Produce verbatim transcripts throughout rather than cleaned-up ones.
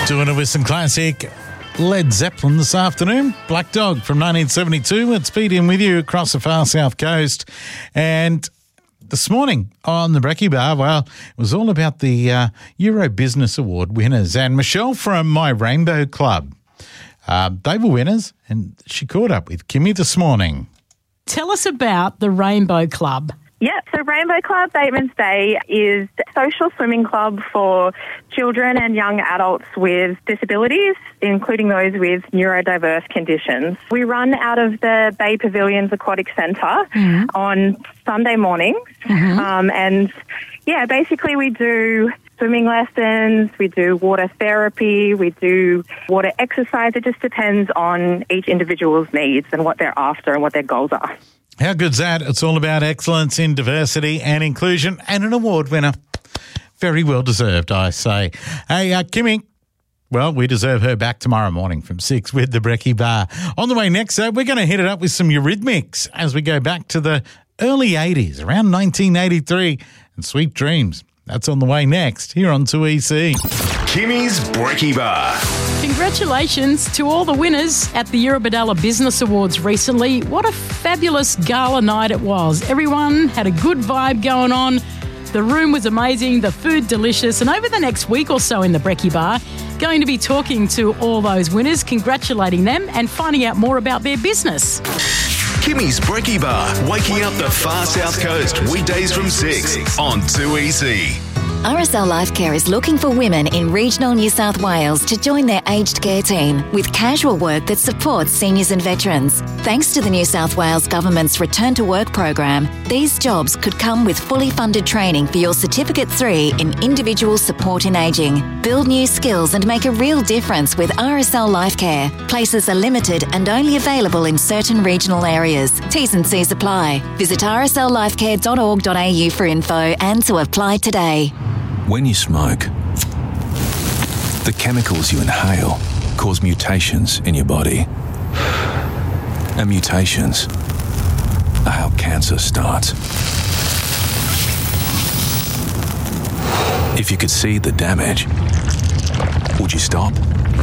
Doing it with some classic Led Zeppelin this afternoon. Black Dog from nineteen seventy-two. It's Pete in with you across the far south coast. And this morning on the Brekkie Bar, well, it was all about the uh, Euro Business Award winners. And Michelle from My Rainbow Club, uh, they were winners, and she caught up with Kimmy this morning. Tell us about the Rainbow Club. Yeah, so Rainbow Club Bateman's Bay is a social swimming club for children and young adults with disabilities, including those with neurodiverse conditions. We run out of the Bay Pavilions Aquatic Centre mm-hmm. on Sunday mornings. Mm-hmm. Um, and, yeah, basically we do swimming lessons, we do water therapy, we do water exercise. It just depends on each individual's needs and what they're after and what their goals are. How good's that? It's all about excellence in diversity and inclusion, and an award winner. Very well deserved, I say. Hey, uh, Kimmy, well, we deserve her back tomorrow morning from six with the Brekkie Bar. On the way next, uh, we're going to hit it up with some Eurythmics as we go back to the early eighties, around nineteen eighty-three, and Sweet Dreams. That's on the way next, here on two E C. Kimmy's Brekkie Bar. Congratulations to all the winners at the Eurobodalla Business Awards recently. What a fabulous gala night it was. Everyone had a good vibe going on. The room was amazing, the food delicious, and over the next week or so in the Brekkie Bar, going to be talking to all those winners, congratulating them and finding out more about their business. Kimmy's Brekkie Bar, waking up the far south coast, weekdays from six on two E C. R S L Lifecare is looking for women in regional New South Wales to join their aged care team with casual work that supports seniors and veterans. Thanks to the New South Wales Government's Return to Work program, these jobs could come with fully funded training for your Certificate three in Individual Support in Ageing. Build new skills and make a real difference with R S L Lifecare. Places are limited and only available in certain regional areas. T's and C's apply. Visit r s l lifecare dot org dot a u for info and to apply today. When you smoke, the chemicals you inhale cause mutations in your body. And mutations are how cancer starts. If you could see the damage, would you stop?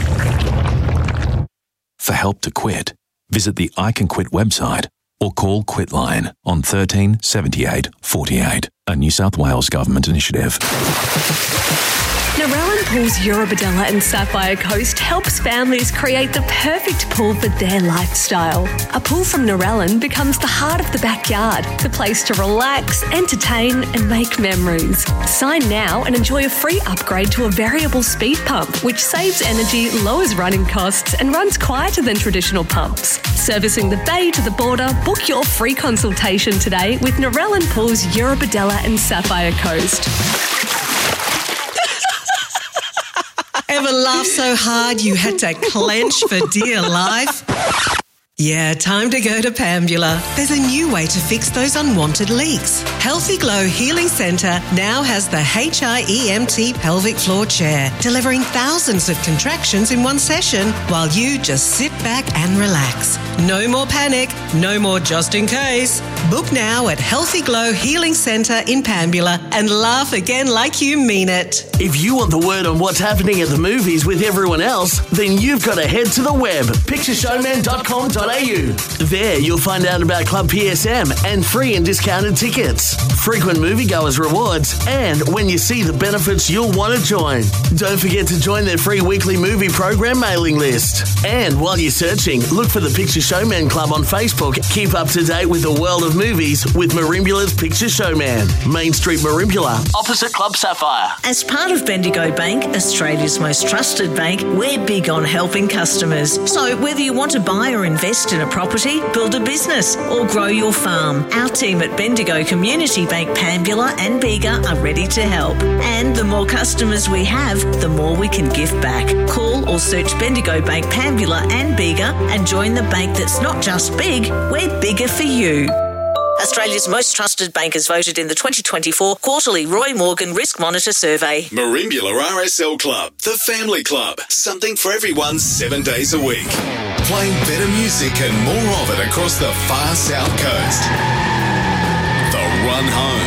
For help to quit, visit the I Can Quit website or call Quitline on thirteen seventy-eight forty-eight, a New South Wales Government initiative. Narellan Pools Eurobodalla and Sapphire Coast helps families create the perfect pool for their lifestyle. A pool from Narellan becomes the heart of the backyard, the place to relax, entertain and make memories. Sign now and enjoy a free upgrade to a variable speed pump, which saves energy, lowers running costs and runs quieter than traditional pumps. Servicing the bay to the border, book your free consultation today with Narellan Pools Eurobodalla and Sapphire Coast. Ever laughed so hard you had to clench for dear life? Yeah, time to go to Pambula. There's a new way to fix those unwanted leaks. Healthy Glow Healing Centre now has the H I E M T pelvic floor chair, delivering thousands of contractions in one session while you just sit back and relax. No more panic, no more just in case. Book now at Healthy Glow Healing Centre in Pambula and laugh again like you mean it. If you want the word on what's happening at the movies with everyone else, then you've got to head to the web, picture showman dot com dot a u. There you'll find out about Club P S M and free and discounted tickets, frequent moviegoers rewards, and when you see the benefits you'll want to join. Don't forget to join their free weekly movie program mailing list. And while you're searching, look for the Picture Showman Club on Facebook. Keep up to date with the world of movies with Marimbula's Picture Showman. Main Street Marimbula, opposite Club Sapphire. As part of Bendigo Bank, Australia's most trusted bank, we're big on helping customers. So whether you want to buy or invest in a property, build a business or grow your farm, our team at Bendigo Community Bank Pambula and Bega are ready to help. And the more customers we have, the more we can give back. Call or search Bendigo Bank Pambula and Bega and join the bank that's not just big, we're bigger for you. Australia's most trusted bank is voted in the twenty twenty-four quarterly Roy Morgan Risk Monitor Survey. Marimbula R S L Club, the family club. Something for everyone seven days a week. Playing better music and more of it across the far south coast. The Run Home.